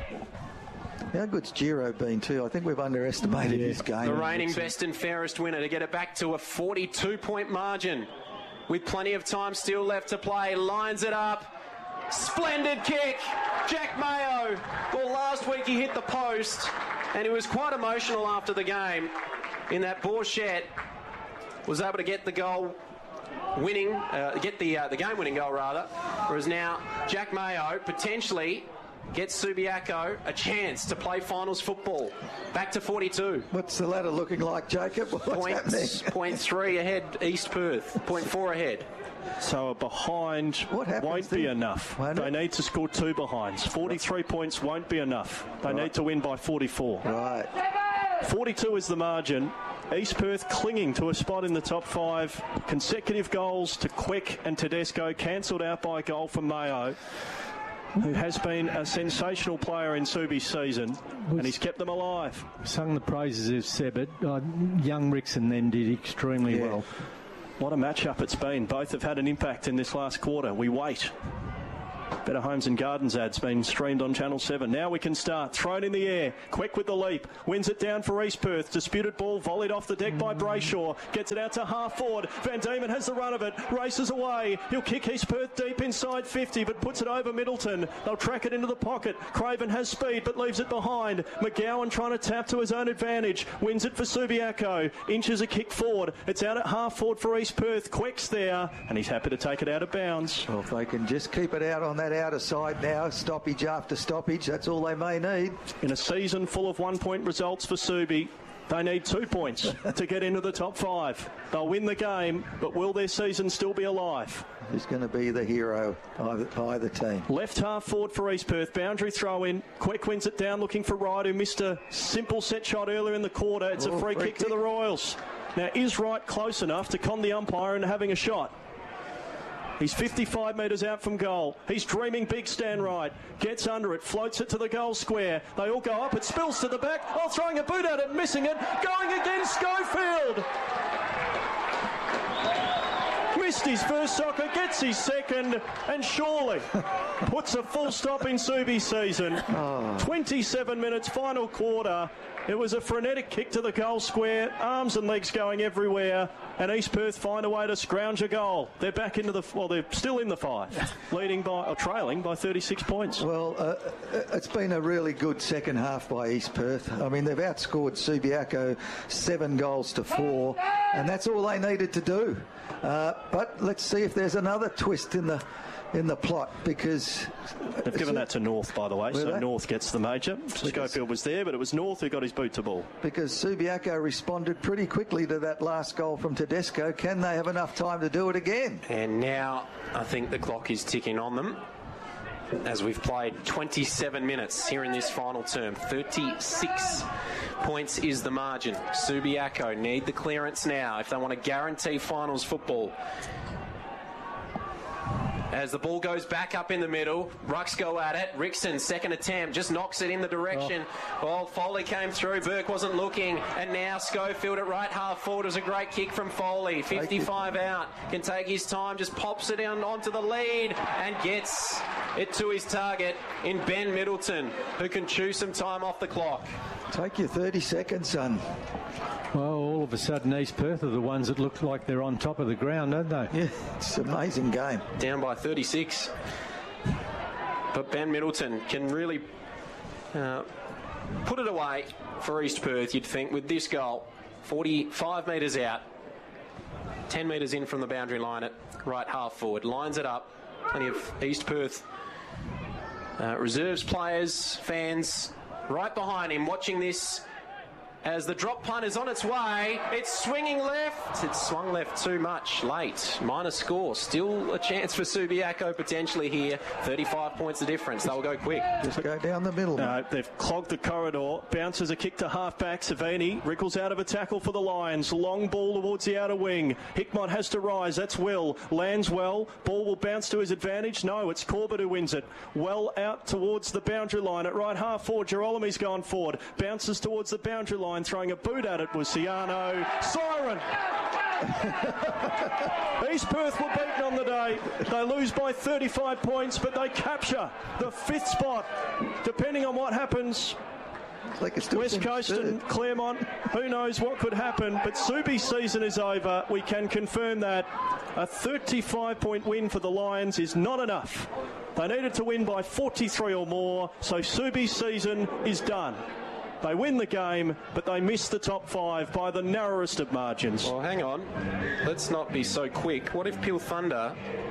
How good's Giro been too? I think we've underestimated yeah. this game. The reigning best and fairest winner to get it back to a forty-two point margin. With plenty of time still left to play, lines it up. Splendid kick. Jack Mayo. Well, last week he hit the post, and he was quite emotional after the game in that Borchette. Was able to get the goal winning, uh, get the uh, the game-winning goal rather. Whereas now Jack Mayo potentially gets Subiaco a chance to play finals football. Back to forty-two. What's the ladder looking like, Jacob? What's Points, happening? point three ahead, East Perth. Point four ahead. So a behind What won't then? be enough. Won't they it? need to score two behinds. forty-three points won't be enough. They Right. need to win by forty-four. Right. forty-two is the margin. East Perth clinging to a spot in the top five. Consecutive goals to Quick and Tedesco, cancelled out by a goal from Mayo, who has been a sensational player in Subi's season, and he's kept them alive. Sung the praises of Sebert. Uh, young Rickson then did extremely Yeah. well. What a matchup it's been. Both have had an impact in this last quarter. We wait. Better Homes and Gardens ads been streamed on Channel seven. Now we can start. Thrown in the air. Quick with the leap. Wins it down for East Perth. Disputed ball volleyed off the deck by Brayshaw. Gets it out to half forward. Van Diemen has the run of it. Races away. He'll kick East Perth deep inside fifty, but puts it over Middleton. They'll track it into the pocket. Craven has speed, but leaves it behind. McGowan trying to tap to his own advantage. Wins it for Subiaco. Inches a kick forward. It's out at half forward for East Perth. Quick's there, and he's happy to take it out of bounds. Well, if they can just keep it out on that outer side now, stoppage after stoppage, that's all they may need. In a season full of one-point results for Subi, they need two points to get into the top five. They'll win the game, but will their season still be alive? Who's going to be the hero of either team? Left half forward for East Perth. Boundary throw in. Quick wins it down looking for Wright, who missed a simple set shot earlier in the quarter. It's Oh, a free, free kick, kick. to the Royals. Now, is Wright close enough to con the umpire into having a shot? He's fifty-five metres out from goal. He's dreaming big, Stan Wright. Gets under it, floats it to the goal square. They all go up, it spills to the back. Oh, throwing a boot at it, missing it. Going against Schofield. Missed his first soccer, gets his second, and surely puts a full stop in Subi's season. twenty-seven minutes, final quarter. It was a frenetic kick to the goal square, arms and legs going everywhere, and East Perth find a way to scrounge a goal. They're back into the, well, they're still in the five, leading by, or trailing by thirty-six points. Well, uh, it's been a really good second half by East Perth. I mean, they've outscored Subiaco seven goals to four, and that's all they needed to do. Uh, but let's see if there's another twist in the in the plot, because They've given that to North, by the way, Were so they? North gets the major. Schofield was there, but it was North who got his boot to ball. because Subiaco responded pretty quickly to that last goal from Tedesco. Can they have enough time to do it again? And now I think the clock is ticking on them, as we've played twenty-seven minutes here in this final term. thirty-six points is the margin. Subiaco need the clearance now if they want to guarantee finals football. As the ball goes back up in the middle, Rucks go at it. Rickson, second attempt, just knocks it in the direction. Oh. Well, Foley came through, Burke wasn't looking, and now Schofield at right half forward. It was a great kick from Foley. fifty-five out, can take his time, just pops it down onto the lead and gets it to his target in Ben Middleton, who can chew some time off the clock. Take your thirty seconds, son. Well, all of a sudden, East Perth are the ones that look like they're on top of the ground, don't they? Yeah, it's an amazing game. Down by thirty-six. But Ben Middleton can really uh, put it away for East Perth, you'd think, with this goal. forty-five metres out, ten metres in from the boundary line at right half forward. Lines it up. Plenty of East Perth uh, reserves players, fans right behind him watching this. As the drop punt is on its way, it's swinging left. It's swung left too much, late. Minor score. Still a chance for Subiaco potentially here. thirty-five points the difference. They'll go quick. Just go down the middle. No, they've clogged the corridor. Bounces a kick to half-back. Savini wriggles out of a tackle for the Lions. Long ball towards the outer wing. Hickmott has to rise. That's Will. Lands well. Ball will bounce to his advantage. No, it's Corbett who wins it. Well out towards the boundary line at right half forward. Girolami's gone forward. Bounces towards the boundary line. Throwing a boot at it was Ciano. Siren! East Perth were beaten on the day. They lose by thirty-five points, but they capture the fifth spot. Depending on what happens, Like it's still West in Coast third. and Claremont, who knows what could happen, but Subi's season is over. We can confirm that. A thirty-five point win for the Lions is not enough. They needed to win by forty-three or more, so Subi's season is done. They win the game, but they miss the top five by the narrowest of margins. Well, hang on. Let's not be so quick. What if Peel Thunder...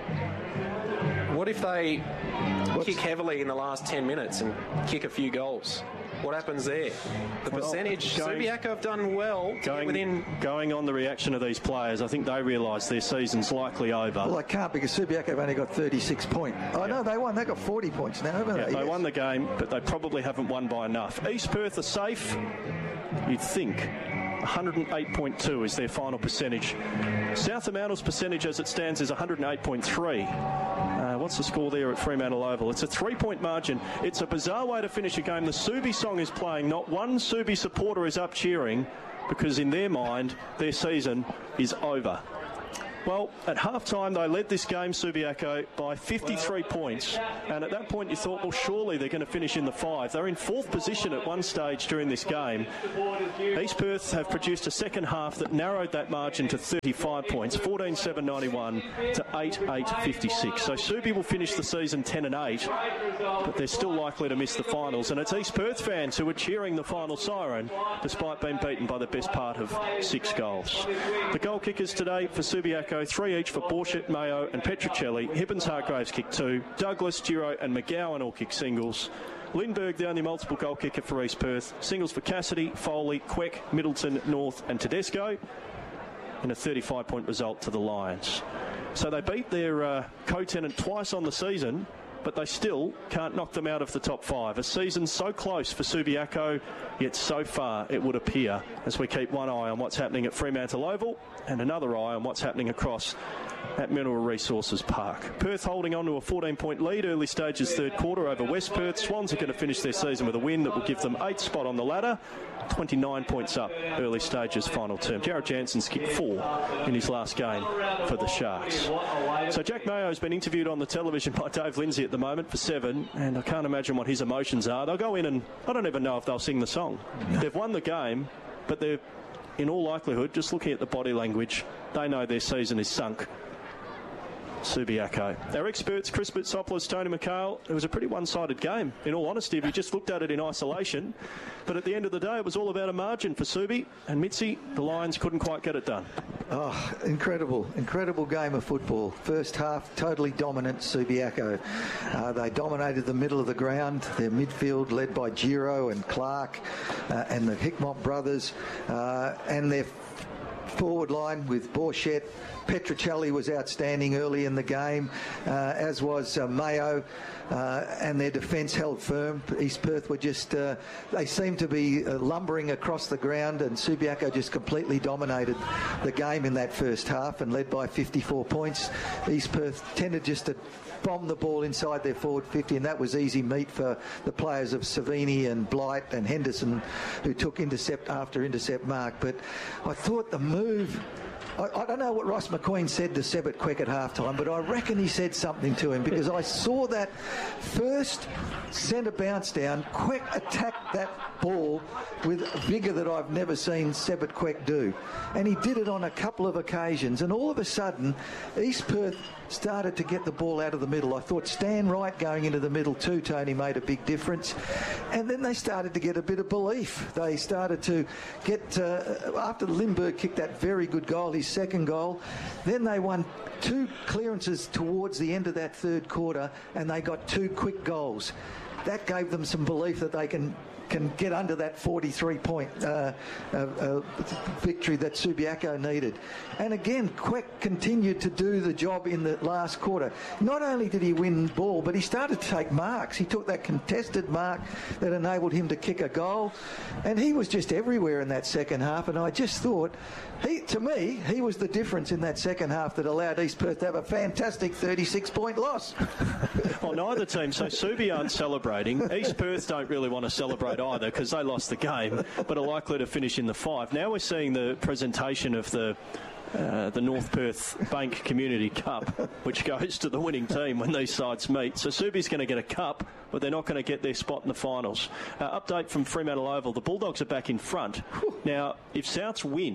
What if they What's... kick heavily in the last ten minutes and kick a few goals? What happens there? The well, percentage, going, Subiaco have done well to going, get within... Going on the reaction of these players, I think they realise their season's likely over. Well, they can't because Subiaco have only got thirty-six points. Oh, yeah. no, they won. They got forty points now, haven't yeah, they? They yes. won the game, but they probably haven't won by enough. East Perth are safe, you'd think. one hundred eight point two is their final percentage. South Fremantle's percentage as it stands is one hundred eight point three. Uh, what's the score there at Fremantle Oval? It's a three-point margin. It's a bizarre way to finish a game. The Subi song is playing. Not one Subi supporter is up cheering because in their mind, their season is over. Well, at half-time, they led this game, Subiaco, by fifty-three points. And at that point, you thought, well, surely they're going to finish in the five. They're in fourth position at one stage during this game. East Perth have produced a second half that narrowed that margin to thirty-five points, fourteen seven ninety-one to eight eight fifty-six. So Subi will finish the season ten and eight, but they're still likely to miss the finals. And it's East Perth fans who are cheering the final siren, despite being beaten by the best part of six goals. The goal kickers today for Subiaco, three each for Borchett, Mayo and Petruccelli. Hibbins-Hargraves kicked two. Douglas, Giro and McGowan all kicked singles. Lindbergh, the only multiple goal kicker for East Perth. Singles for Cassidy, Foley, Queck, Middleton, North and Tedesco. In a thirty-five point result to the Lions. So they beat their uh, co-tenant twice on the season, but they still can't knock them out of the top five. A season so close for Subiaco, yet so far, it would appear, as we keep one eye on what's happening at Fremantle Oval and another eye on what's happening across at Mineral Resources Park. Perth holding on to a fourteen point lead, early stages third quarter over West Perth. Swans are going to finish their season with a win that will give them eighth spot on the ladder, twenty-nine points up, early stages final term. Jared Jansen's kicked four in his last game for the Sharks. So Jack Mayo's been interviewed on the television by Dave Lindsay at the moment for Seven, and I can't imagine what his emotions are. They'll go in and I don't even know if they'll sing the song. They've won the game, but they're, in all likelihood, just looking at the body language, they know their season is sunk. Subiaco. Our experts, Chris Bitsopoulos, Tony McHale, it was a pretty one-sided game, in all honesty, if you just looked at it in isolation. But at the end of the day, it was all about a margin for Subi and Mitzi. The Lions couldn't quite get it done. Oh, incredible, incredible game of football. First half, totally dominant Subiaco. Uh, they dominated the middle of the ground. Their midfield led by Giro and Clark uh, and the Hickmott brothers. Uh, and their forward line with Borchett. Petruccelli was outstanding early in the game, uh, as was uh, Mayo, uh, and their defence held firm. East Perth were just, uh, they seemed to be uh, lumbering across the ground, and Subiaco just completely dominated the game in that first half and led by fifty-four points. East Perth tended just to bomb the ball inside their forward fifty, and that was easy meat for the players of Savini and Blight and Henderson, who took intercept after intercept mark. But I thought the move... I, I don't know what Ross McQueen said to Sebert Queck at halftime, but I reckon he said something to him, because I saw that first centre bounce down. Queck attacked that ball with vigour that I've never seen Sebert Queck do. And he did it on a couple of occasions. And all of a sudden, East Perth started to get the ball out of the middle. I thought Stan Wright going into the middle too, Tony, made a big difference. And then they started to get a bit of belief. They started to get, uh, after Lindbergh kicked that very good goal, his second goal, then they won two clearances towards the end of that third quarter, and they got two quick goals. That gave them some belief that they can can get under that forty-three point uh, uh, uh, victory that Subiaco needed. And again, Queck continued to do the job in the last quarter. Not only did he win ball, but he started to take marks. He took that contested mark that enabled him to kick a goal, and he was just everywhere in that second half. And I just thought, he, to me, he was the difference in that second half that allowed East Perth to have a fantastic thirty-six point loss. Well, neither team. So Subi aren't celebrating. East Perth don't really want to celebrate either, because they lost the game, but are likely to finish in the five. Now we're seeing the presentation of the uh, the North Perth Bank Community Cup, which goes to the winning team when these sides meet. So Subi's going to get a cup, but they're not going to get their spot in the finals. Uh, update from Fremantle Oval: the Bulldogs are back in front. Now, if Souths win,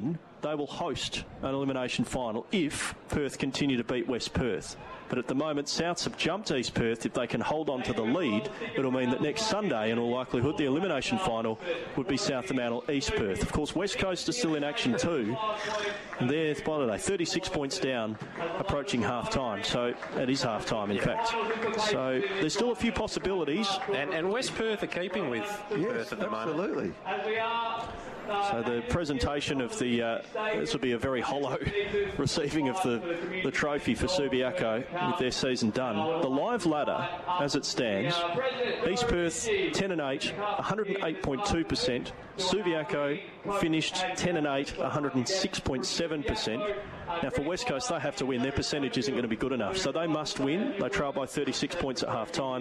they will host an elimination final if Perth continue to beat West Perth. But at the moment, Souths have jumped East Perth. If they can hold on to the lead, it'll mean that next Sunday, in all likelihood, the elimination final would be South Fremantle East Perth. Of course, West Coast is still in action too. And they're, by the way, thirty-six points down, approaching half-time. So it is half-time, in fact. So there's still a few possibilities. And, and West Perth are keeping with Yes, Perth at the absolutely. moment. So the presentation of the, uh, this will be a very hollow receiving of the, the trophy for Subiaco with their season done. The live ladder, as it stands, East Perth ten and eight, one hundred eight point two percent. Subiaco finished ten and eight, one hundred six point seven percent. Now for West Coast, they have to win. Their percentage isn't going to be good enough, so they must win. They trail by thirty-six points at half-time.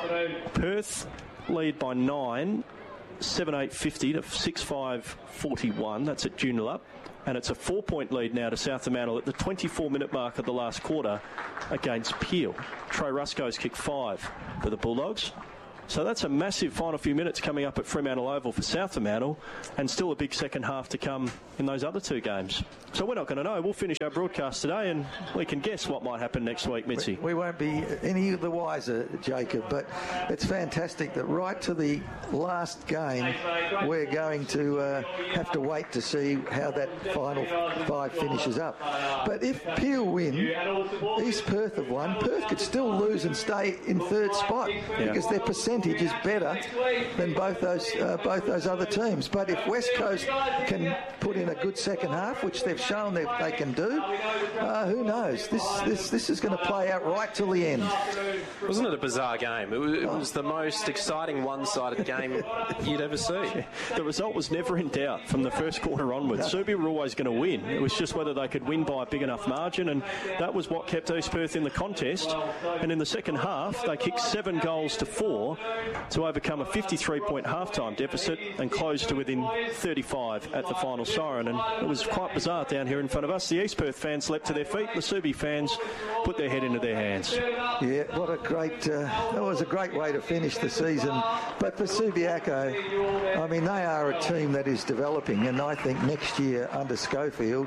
Perth lead by nine. seven eight fifty to six five forty-one. That's at Joondalup. And it's a four-point lead now to South Fremantle at the twenty-four minute mark of the last quarter against Peel. Trey Rusco's kicked five for the Bulldogs. So that's a massive final few minutes coming up at Fremantle Oval for South Fremantle, and still a big second half to come in those other two games. So we're not going to know. We'll finish our broadcast today and we can guess what might happen next week, Mitzi. We, we won't be any the wiser, Jacob, but it's fantastic that right to the last game we're going to uh, have to wait to see how that final five finishes up. But if Peel win, East Perth have won, Perth could still lose and stay in third spot Yeah. because their percentage is better than both those uh, both those other teams. But if West Coast can put in a good second half, which they've shown that they can do, uh, who knows? This this this is going to play out right till the end. Wasn't it a bizarre game? It was, it was the most exciting one-sided game you'd ever see. The result was never in doubt from the first quarter onwards. Subi were always going to win. It was just whether they could win by a big enough margin, and that was what kept East Perth in the contest. And in the second half, they kicked seven goals to four to overcome a fifty-three point half-time deficit and close to within thirty-five at the final siren. And it was quite bizarre down here in front of us. The East Perth fans leapt to their feet. The Subi fans put their head into their hands. Yeah, what a great, uh, that was a great way to finish the season. But for Subiaco, I mean, they are a team that is developing, and I think next year under Schofield,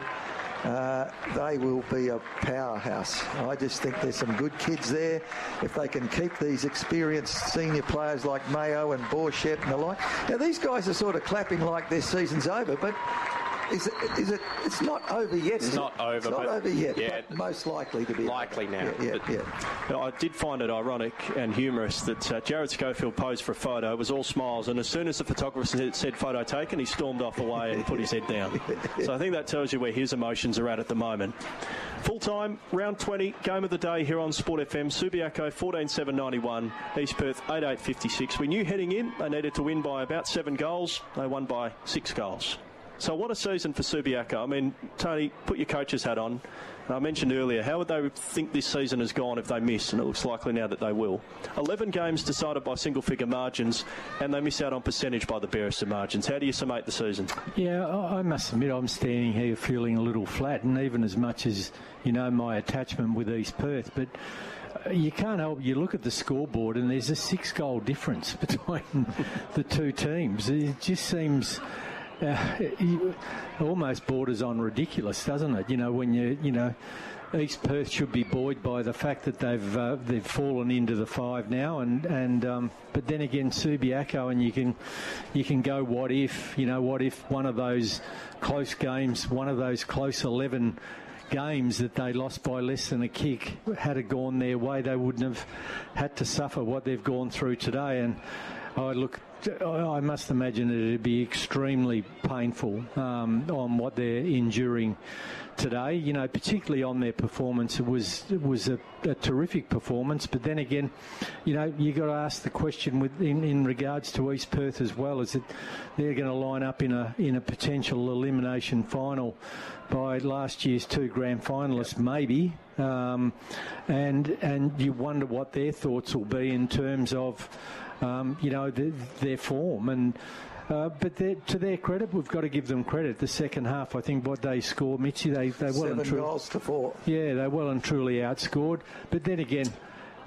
Uh, they will be a powerhouse. I just think there's some good kids there. If they can keep these experienced senior players like Mayo and Borchett and the like. Now, these guys are sort of clapping like their season's over, but is it, is it, it's not over yet. It's not over. It's not but over yet, yeah, but most likely to be. likely now. Yeah, yeah, But- yeah. I did find it ironic and humorous that uh, Jared Schofield posed for a photo. It was all smiles, and as soon as the photographer said, said photo taken, he stormed off away and put his head down. So I think that tells you where his emotions are at at the moment. Full-time, round twenty, game of the day here on Sport F M. Subiaco fourteen seven ninety-one, East Perth eight eight fifty-six. We knew heading in they needed to win by about seven goals. They won by six goals. So what a season for Subiaco. I mean, Tony, put your coach's hat on. I mentioned earlier, how would they think this season has gone if they miss? And it looks likely now that they will. eleven games decided by single-figure margins, and they miss out on percentage by the barest of margins. How do you summate the season? Yeah, I I must admit I'm standing here feeling a little flat, and even as much as, you know, my attachment with East Perth, but you can't help, you look at the scoreboard and there's a six-goal difference between the two teams. It just seems... Uh, it almost borders on ridiculous, doesn't it? You know, when you, you know, East Perth should be buoyed by the fact that they've uh, they've fallen into the five now, and and um, but then again Subiaco, and you can you can go what if, you know, what if one of those close games, one of those close eleven games that they lost by less than a kick, had it gone their way, they wouldn't have had to suffer what they've gone through today. And I look. I must imagine that it'd be extremely painful um, on what they're enduring today. You know, particularly on their performance. It was it was a, a terrific performance. But then again, you know, you got to ask the question with in, in regards to East Perth as well. Is that they're going to line up in a in a potential elimination final by last year's two grand finalists, maybe. Um, and and you wonder what their thoughts will be in terms of. Um, you know, the, their form. And uh, but to their credit, we've got to give them credit. The second half, I think what they scored, Mitzi, they, they well Seven and truly... goals to four. Yeah, they well and truly outscored. But then again,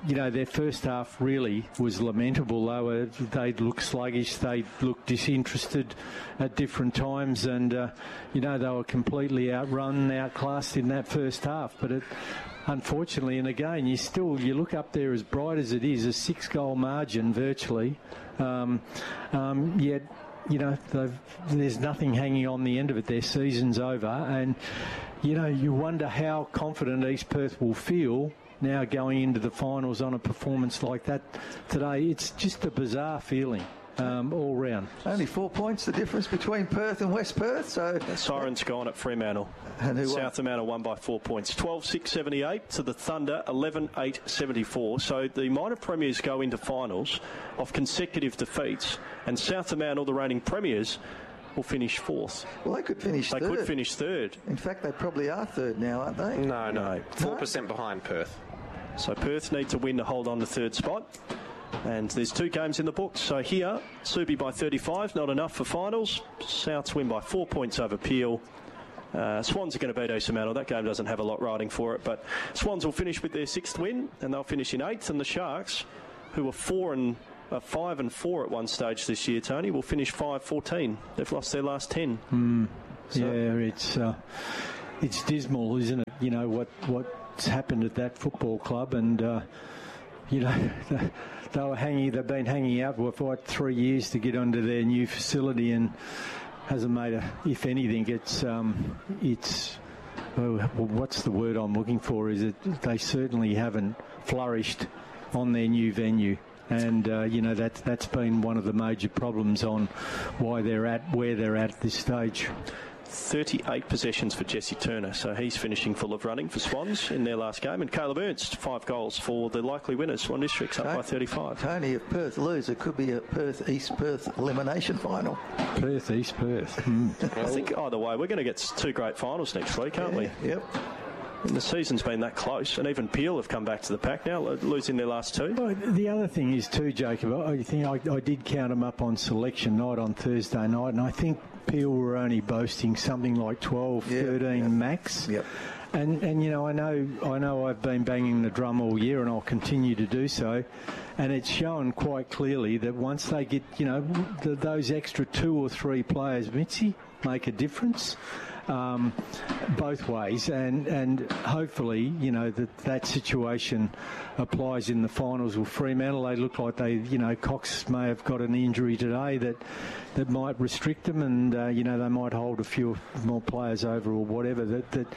you know, their first half really was lamentable. They were, they looked sluggish, they looked disinterested at different times, and, uh, you know, they were completely outrun, outclassed in that first half. But it, unfortunately, and again, you still, you look up there as bright as it is, a six-goal margin virtually, um, um, yet, you know, there's nothing hanging on the end of it. Their season's over, and, you know, you wonder how confident East Perth will feel now going into the finals on a performance like that today. It's just a bizarre feeling um, all round. Only four points the difference between Perth and West Perth. So the Sirens gone at Fremantle. And who South Amanda won by four points. twelve six seventy-eight to the Thunder, eleven eight seventy-four. So the minor premiers go into finals of consecutive defeats, and South Amanda, the reigning premiers, will finish fourth. Well, they could finish they third. They could finish third. In fact, they probably are third now, aren't they? No, no. four percent No? behind Perth. So Perth need to win to hold on to third spot. And there's two games in the books. So here, Subi by thirty-five, not enough for finals. Souths win by four points over Peel. Uh, Swans are going to beat East Fremantle. That game doesn't have a lot riding for it, but Swans will finish with their sixth win, and they'll finish in eighth. And the Sharks, who were four and uh, five and four at one stage this year, Tony, will finish five fourteen. They've lost their last ten. Mm, so. Yeah, it's uh, it's dismal, isn't it? You know what what's happened at that football club, and uh, you know they were hanging. They've been hanging out for what, three years to get onto their new facility, and hasn't made a. If anything, it's um, it's. Well, what's the word I'm looking for? Is it they certainly haven't flourished on their new venue, and uh, you know that that's been one of the major problems on why they're at where they're at at this stage. thirty-eight possessions for Jesse Turner, so he's finishing full of running for Swans in their last game. And Caleb Ernst, five goals for the likely winners. Swan District's up by thirty-five. Tony, if Perth lose, it could be a Perth East Perth elimination final. Perth East Perth. Mm. I think either way, we're going to get two great finals next week, aren't yeah, we? Yep. And the season's been that close, and even Peel have come back to the pack now, losing their last two. Well, the other thing is too, Jacob, I think I, I did count them up on selection night on Thursday night, and I think Peel were only boasting something like twelve, yep, thirteen yep. max. Yep. And and you know I know I know I've been banging the drum all year, and I'll continue to do so. And it's shown quite clearly that once they get, you know, the, those extra two or three players, Mitzi, make a difference. Um, both ways, and, and hopefully, you know, that that situation applies in the finals with Fremantle. They look like they, you know, Cox may have got an injury today that that might restrict them, and uh, you know they might hold a few more players over or whatever. That that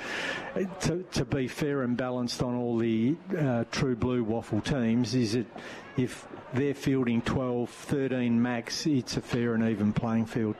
to, to be fair and balanced on all the uh, true blue waffle teams, is that if they're fielding twelve, thirteen max, it's a fair and even playing field.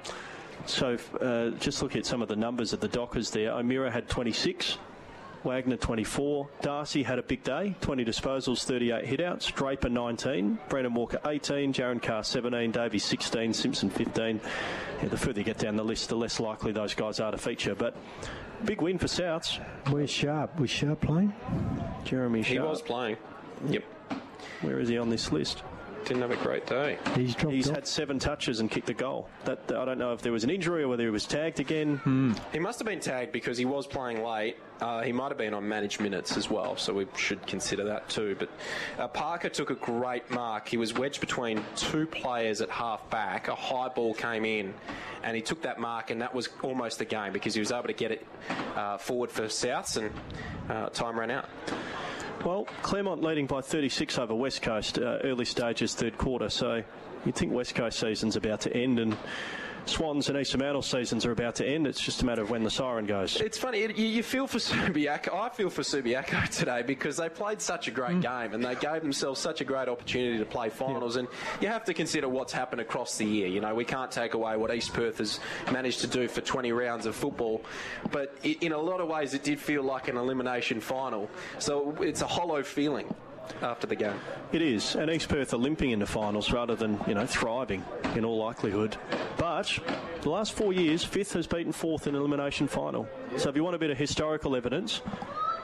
So uh, just looking at some of the numbers of the Dockers there, O'Meara had twenty-six, Wagner twenty-four, Darcy had a big day, twenty disposals, thirty-eight hitouts, Draper nineteen, Brendan Walker eighteen, Jaron Carr seventeen, Davies sixteen, Simpson fifteen. Yeah, the further you get down the list, the less likely those guys are to feature. But big win for Souths. Where's Sharp? Was Sharp playing? Jeremy Sharp. He was playing. Yep. Where is he on this list? Didn't have a great day. He's dropped He's off. had seven touches and kicked a goal. That I don't know if there was an injury or whether he was tagged again. Mm. He must have been tagged because he was playing late. Uh, he might have been on managed minutes as well, so we should consider that too. But uh, Parker took a great mark. He was wedged between two players at half back. A high ball came in, and he took that mark, and that was almost the game because he was able to get it uh, forward for Souths, and uh, time ran out. Well, Claremont leading by thirty-six over West Coast, uh, early stages, third quarter. So you'd think West Coast season's about to end, and Swans and East Fremantle seasons are about to end. It's just a matter of when the siren goes. It's funny, it, you, you feel for Subiaco. I feel for Subiaco today because they played such a great mm. game, and they gave themselves such a great opportunity to play finals. Yeah. And you have to consider what's happened across the year. You know, we can't take away what East Perth has managed to do for twenty rounds of football, but it, in a lot of ways it did feel like an elimination final. So it's a hollow feeling after the game. It is, and East Perth are limping in the finals rather than, you know, thriving in all likelihood. But the last four years, fifth has beaten fourth in an elimination final. So if you want a bit of historical evidence,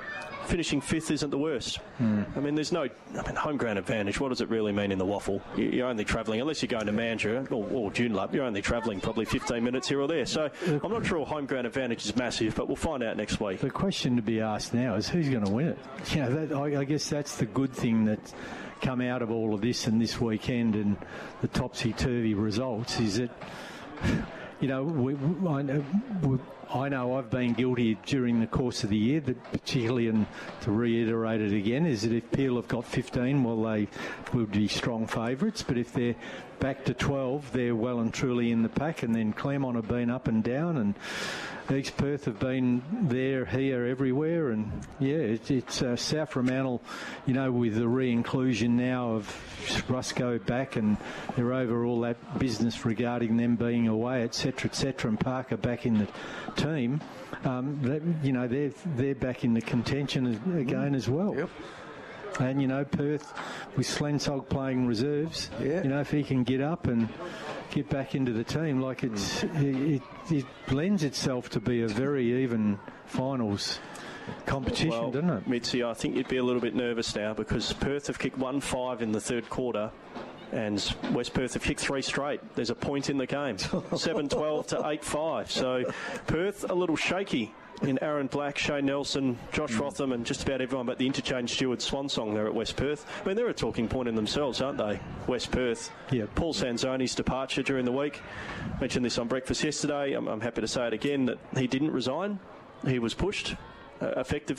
finishing fifth isn't the worst. Mm. I mean, there's no I mean, home ground advantage. What does it really mean in the waffle? You're only travelling, unless you're going to Mandurah or, or Joondalup, you're only travelling probably fifteen minutes here or there. So I'm not sure home ground advantage is massive, but we'll find out next week. The question to be asked now is who's going to win it? You know, that, I, I guess that's the good thing that's come out of all of this and this weekend and the topsy-turvy results is that, you know, we, I, we, I know I've been guilty during the course of the year, that particularly, and to reiterate it again, is that if Peel have got fifteen, well, they would be strong favourites. But if they're back to twelve, they're well and truly in the pack. And then Claremont have been up and down, and East Perth have been there, here, everywhere. And, yeah, it, it's uh, South Fremantle, you know, with the re-inclusion now of Rusco back, and they're over all that business regarding them being away, et cetera, et cetera, and Parker back in the team, um, that, you know, they're, they're back in the contention again as well. Yep. And, you know, Perth with Slensog playing reserves, yeah. you know, if he can get up and get back into the team, like it's it, it, it lends itself to be a very even finals competition, well, doesn't it? Mitzi, I think you'd be a little bit nervous now because Perth have kicked one five in the third quarter and West Perth have kicked three straight. There's a point in the game, seven twelve to eight five. So Perth a little shaky in Aaron Black, Shane Nelson, Josh Rotham, and just about everyone but the interchange steward Swan Song there at West Perth. I mean, they're a talking point in themselves, aren't they? West Perth. Yeah. Paul Sanzoni's departure during the week. Mentioned this on breakfast yesterday. I'm, I'm happy to say it again that he didn't resign. He was pushed. Uh, effectively